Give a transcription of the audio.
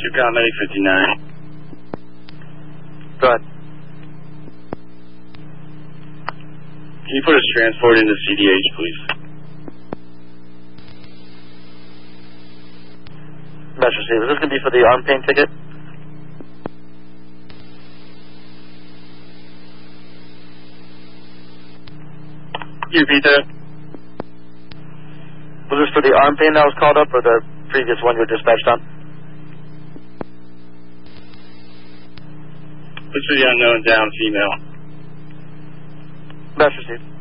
Medic 59. Go ahead. Can you put us transport into CDH, please? Best received. Is this going to be for the arm pain ticket? Can you repeat that? Was this for the arm pain that was called up, or the previous one you were dispatched on? This is the unknown down female. Best received.